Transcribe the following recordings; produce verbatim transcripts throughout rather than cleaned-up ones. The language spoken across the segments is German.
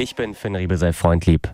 Ich bin Finn Riebesell-Freundlieb.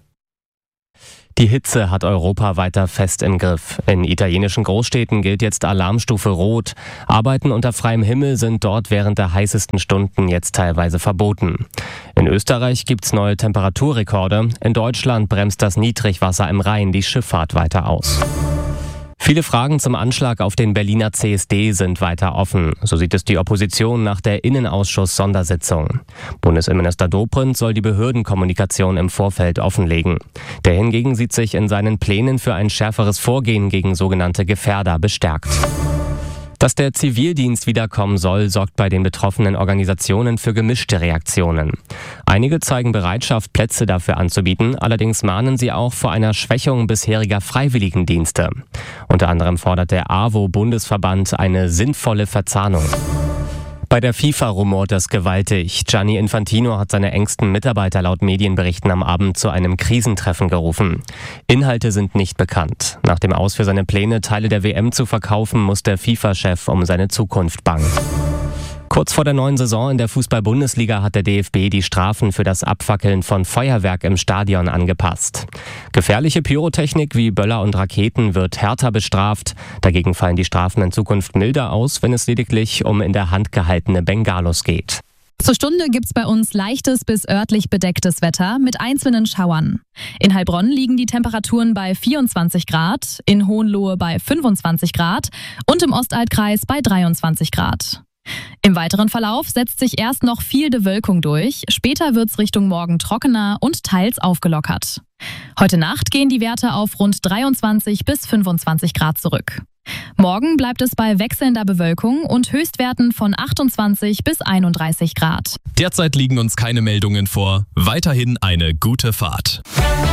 Die Hitze hat Europa weiter fest im Griff. In italienischen Großstädten gilt jetzt Alarmstufe Rot. Arbeiten unter freiem Himmel sind dort während der heißesten Stunden jetzt teilweise verboten. In Österreich gibt's neue Temperaturrekorde. In Deutschland bremst das Niedrigwasser im Rhein die Schifffahrt weiter aus. Viele Fragen zum Anschlag auf den Berliner C S D sind weiter offen. So sieht es die Opposition nach der Innenausschuss-Sondersitzung. Bundesinnenminister Dobrindt soll die Behördenkommunikation im Vorfeld offenlegen. Der hingegen sieht sich in seinen Plänen für ein schärferes Vorgehen gegen sogenannte Gefährder bestärkt. Dass der Zivildienst wiederkommen soll, sorgt bei den betroffenen Organisationen für gemischte Reaktionen. Einige zeigen Bereitschaft, Plätze dafür anzubieten, allerdings mahnen sie auch vor einer Schwächung bisheriger Freiwilligendienste. Unter anderem fordert der A W O-Bundesverband eine sinnvolle Verzahnung. Bei der FIFA rumort es gewaltig. Gianni Infantino hat seine engsten Mitarbeiter laut Medienberichten am Abend zu einem Krisentreffen gerufen. Inhalte sind nicht bekannt. Nach dem Aus für seine Pläne, Teile der W M zu verkaufen, muss der FIFA-Chef um seine Zukunft bangen. Kurz vor der neuen Saison in der Fußball-Bundesliga hat der D F B die Strafen für das Abfackeln von Feuerwerk im Stadion angepasst. Gefährliche Pyrotechnik wie Böller und Raketen wird härter bestraft. Dagegen fallen die Strafen in Zukunft milder aus, wenn es lediglich um in der Hand gehaltene Bengalos geht. Zur Stunde gibt's bei uns leichtes bis örtlich bedecktes Wetter mit einzelnen Schauern. In Heilbronn liegen die Temperaturen bei vierundzwanzig Grad, in Hohenlohe bei fünfundzwanzig Grad und im Ostaltkreis bei dreiundzwanzig Grad. Im weiteren Verlauf setzt sich erst noch viel Bewölkung durch, später wird's Richtung Morgen trockener und teils aufgelockert. Heute Nacht gehen die Werte auf rund dreiundzwanzig bis fünfundzwanzig Grad zurück. Morgen bleibt es bei wechselnder Bewölkung und Höchstwerten von achtundzwanzig bis einunddreißig Grad. Derzeit liegen uns keine Meldungen vor. Weiterhin eine gute Fahrt.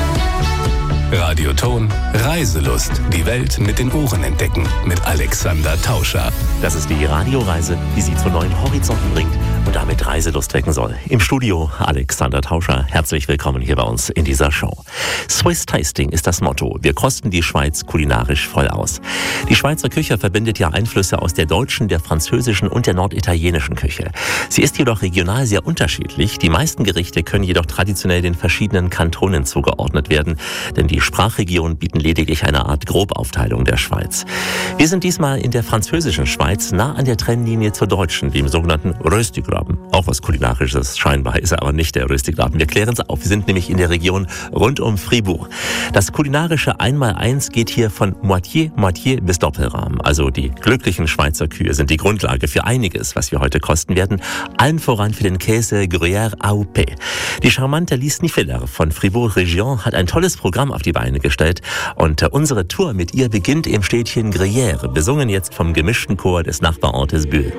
Radioton Reiselust. Die Welt mit den Ohren entdecken. Mit Alexander Tauscher. Das ist die Radioreise, die Sie zu neuen Horizonten bringt und damit Reiselust wecken soll. Im Studio Alexander Tauscher. Herzlich willkommen hier bei uns in dieser Show. Swiss Tasting ist das Motto. Wir kosten die Schweiz kulinarisch voll aus. Die Schweizer Küche verbindet ja Einflüsse aus der deutschen, der französischen und der norditalienischen Küche. Sie ist jedoch regional sehr unterschiedlich. Die meisten Gerichte können jedoch traditionell den verschiedenen Kantonen zugeordnet werden, denn die Sprachregionen bieten lediglich eine Art Grobaufteilung der Schweiz. Wir sind diesmal in der französischen Schweiz, nah an der Trennlinie zur deutschen, dem sogenannten Röstigraben. Auch was Kulinarisches scheinbar, ist aber nicht der Röstigraben. Wir klären es auf. Wir sind nämlich in der Region rund um Fribourg. Das kulinarische Einmaleins geht hier von Moitié, Moitié bis Doppelrahmen. Also die glücklichen Schweizer Kühe sind die Grundlage für einiges, was wir heute kosten werden. Allen voran für den Käse Gruyère A O P. Die charmante Lise Niffeler von Fribourg Region hat ein tolles Programm auf die Beine gestellt und unsere Tour mit ihr beginnt im Städtchen Gruyère, besungen jetzt vom gemischten Chor des Nachbarortes Bulle.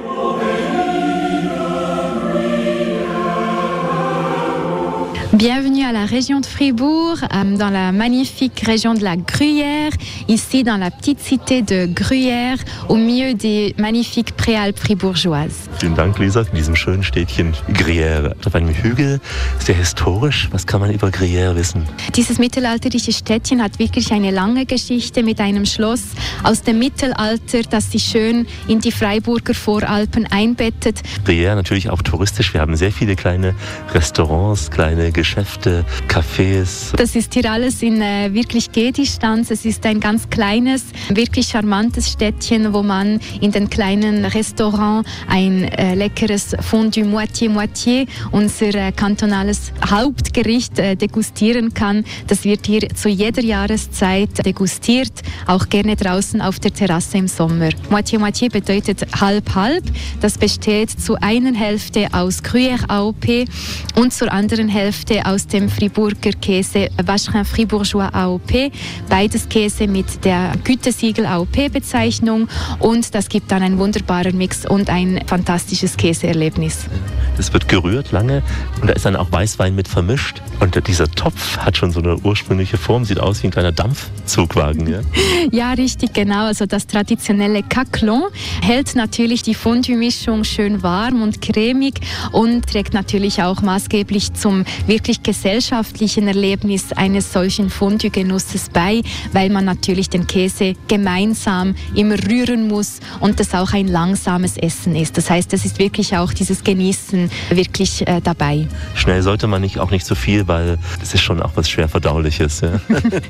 Bienvenue à la région de Fribourg, dans la magnifique région de la Gruyère, ici dans la petite cité de Gruyère, au milieu des magnifiques Préalpes fribourgeoises. Vielen Dank, Lisa, in diesem schönen Städtchen Gruyère. Auf einem Hügel, sehr historisch. Was kann man über Gruyère wissen? Dieses mittelalterliche Städtchen hat wirklich eine lange Geschichte mit einem Schloss aus dem Mittelalter, das sich schön in die Freiburger Voralpen einbettet. Gruyère natürlich auch touristisch. Wir haben sehr viele kleine Restaurants, kleine Geschäfte, Cafés. Das ist hier alles in äh, wirklich Gehdistanz. Es ist ein ganz kleines, wirklich charmantes Städtchen, wo man in den kleinen Restaurants ein äh, leckeres Fondue Moitié-Moitié, unser äh, kantonales Hauptgericht, äh, degustieren kann. Das wird hier zu jeder Jahreszeit degustiert, auch gerne draußen auf der Terrasse im Sommer. Moitié-Moitié bedeutet halb-halb. Das besteht zu einer Hälfte aus Gruyère A O P und zur anderen Hälfte aus dem Friburger Käse Vacherin Fribourgeois A O P. Beides Käse mit der Gütesiegel A O P-Bezeichnung und das gibt dann einen wunderbaren Mix und ein fantastisches Käseerlebnis. Das wird gerührt lange und da ist dann auch Weißwein mit vermischt und dieser Topf hat schon so eine ursprüngliche Form, sieht aus wie ein kleiner Dampfzugwagen. Ja, ja richtig, genau. Also das traditionelle Caclon hält natürlich die Fondue-Mischung schön warm und cremig und trägt natürlich auch maßgeblich zum wirklich gesellschaftlichen Erlebnis eines solchen Fondue-Genusses bei, weil man natürlich den Käse gemeinsam immer rühren muss und das auch ein langsames Essen ist. Das heißt, es ist wirklich auch dieses Genießen dann wirklich äh, dabei. Schnell sollte man nicht, auch nicht zu viel, weil das ist schon auch was schwer Verdauliches. Ja,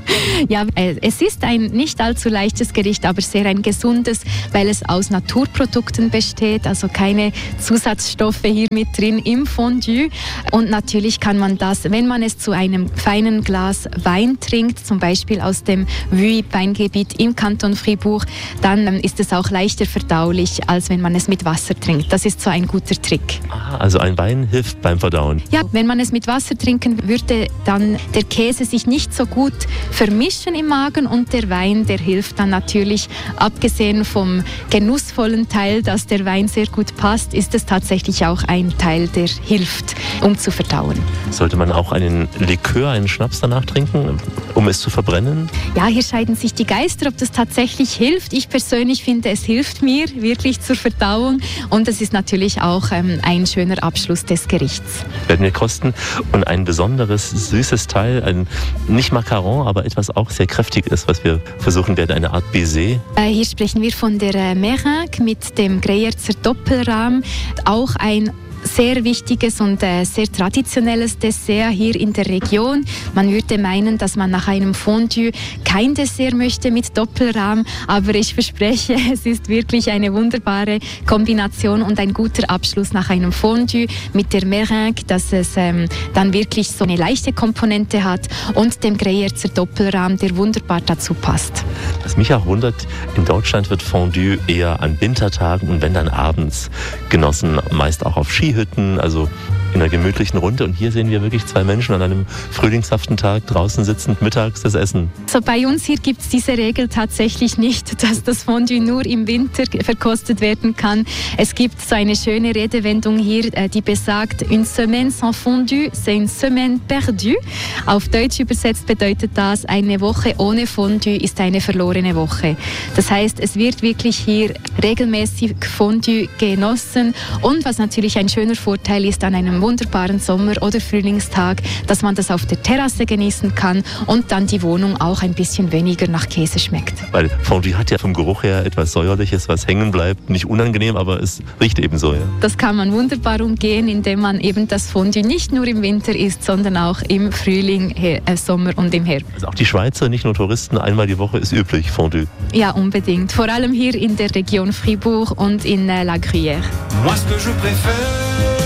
ja äh, es ist ein nicht allzu leichtes Gericht, aber sehr ein gesundes, weil es aus Naturprodukten besteht, also keine Zusatzstoffe hier mit drin im Fondue. Und natürlich kann man das, wenn man es zu einem feinen Glas Wein trinkt, zum Beispiel aus dem Vuilly-Weingebiet im Kanton Fribourg, dann ähm, ist es auch leichter verdaulich, als wenn man es mit Wasser trinkt. Das ist so ein guter Trick. Ah, also ein Wein hilft beim Verdauen. Ja, wenn man es mit Wasser trinken würde, dann der Käse sich nicht so gut vermischen im Magen und der Wein, der hilft dann natürlich, abgesehen vom genussvollen Teil, dass der Wein sehr gut passt, ist es tatsächlich auch ein Teil, der hilft, um zu verdauen. Sollte man auch einen Likör, einen Schnaps danach trinken, um es zu verbrennen? Ja, hier scheiden sich die Geister, ob das tatsächlich hilft. Ich persönlich finde, es hilft mir wirklich zur Verdauung und es ist natürlich auch ähm, ein schöner Abschluss des Gerichts. Werden wir kosten. Und ein besonderes süßes Teil, ein nicht Macaron, aber etwas auch sehr kräftig ist, was wir versuchen werden, eine Art Baiser. Äh, hier sprechen wir von der äh, Meringue mit dem Greyerzer Doppelrahm, auch ein sehr wichtiges und äh, sehr traditionelles Dessert hier in der Region. Man würde meinen, dass man nach einem Fondue kein Dessert möchte mit Doppelrahm, aber ich verspreche, es ist wirklich eine wunderbare Kombination und ein guter Abschluss nach einem Fondue mit der Meringue, dass es ähm, dann wirklich so eine leichte Komponente hat und dem Greyerzer Doppelrahm, der wunderbar dazu passt. Was mich auch wundert, in Deutschland wird Fondue eher an Wintertagen und wenn dann abends genossen, meist auch auf Ski Hütten, also in einer gemütlichen Runde. Und hier sehen wir wirklich zwei Menschen an einem frühlingshaften Tag draußen sitzend mittags das Essen. So, bei uns hier gibt es diese Regel tatsächlich nicht, dass das Fondue nur im Winter verkostet werden kann. Es gibt so eine schöne Redewendung hier, die besagt, une semaine sans fondue, c'est une semaine perdue. Auf Deutsch übersetzt bedeutet das, eine Woche ohne Fondue ist eine verlorene Woche. Das heißt, es wird wirklich hier regelmäßig Fondue genossen und was natürlich ein schöner Vorteil ist an einem wunderbaren Sommer- oder Frühlingstag, dass man das auf der Terrasse genießen kann und dann die Wohnung auch ein bisschen weniger nach Käse schmeckt. Weil Fondue hat ja vom Geruch her etwas Säuerliches, was hängen bleibt. Nicht unangenehm, aber es riecht ebenso. Ja. Das kann man wunderbar umgehen, indem man eben das Fondue nicht nur im Winter isst, sondern auch im Frühling, äh, Sommer und im Herbst. Also auch die Schweizer, nicht nur Touristen, einmal die Woche ist üblich, Fondue. Ja, unbedingt. Vor allem hier in der Region Fribourg und in äh, La Gruyère. Moi, ce que je préfère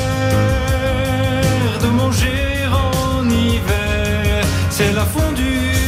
de manger en hiver, c'est la fondue,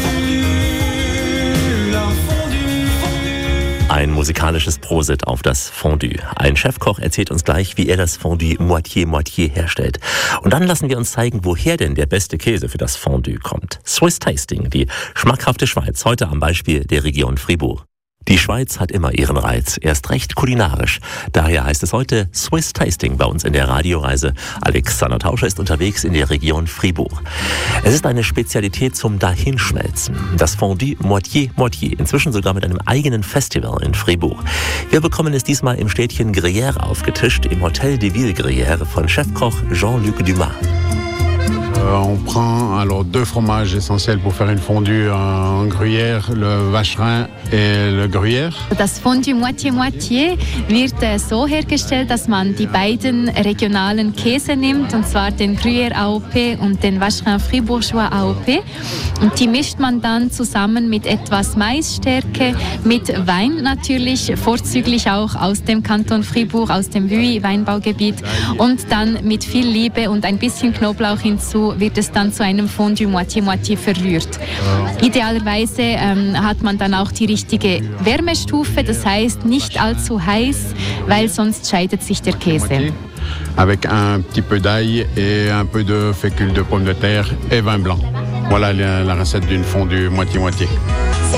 la fondue. Ein musikalisches Prosit auf das Fondue. Ein Chefkoch erzählt uns gleich, wie er das Fondue Moitié-Moitié herstellt. Und dann lassen wir uns zeigen, woher denn der beste Käse für das Fondue kommt. Swiss Tasting, die schmackhafte Schweiz, heute am Beispiel der Region Fribourg. Die Schweiz hat immer ihren Reiz, erst recht kulinarisch. Daher heißt es heute Swiss Tasting bei uns in der Radioreise. Alexander Tauscher ist unterwegs in der Region Fribourg. Es ist eine Spezialität zum Dahinschmelzen. Das Fondue Moitié-Moitié, inzwischen sogar mit einem eigenen Festival in Fribourg. Wir bekommen es diesmal im Städtchen Gruyère aufgetischt, im Hotel de Ville Gruyère von Chefkoch Jean-Luc Dumas. On prend alors deux fromages essentiels pour faire une fondue en Gruyère, le Vacherin et le Gruyère. Das Fondue Moitié-Moitié wird äh, so hergestellt, dass man die beiden regionalen Käse nimmt, und zwar den Gruyère A O P und den Vacherin Fribourgeois A O P. Und die mischt man dann zusammen mit etwas Maisstärke, mit Wein natürlich, vorzüglich auch aus dem Kanton Fribourg, aus dem Vuilly-Weinbaugebiet. Und dann mit viel Liebe und ein bisschen Knoblauch hinzu wird es dann zu einem Fondue Moitié-Moitié verrührt. Idealerweise ähm, hat man dann auch die richtige Wärmestufe, das heißt nicht allzu heiß, weil sonst scheidet sich der Käse. Avec un petit peu d'ail et un peu de fécule de pomme de terre et vin blanc. Voilà la, la recette d'une fondue Moitié-Moitié.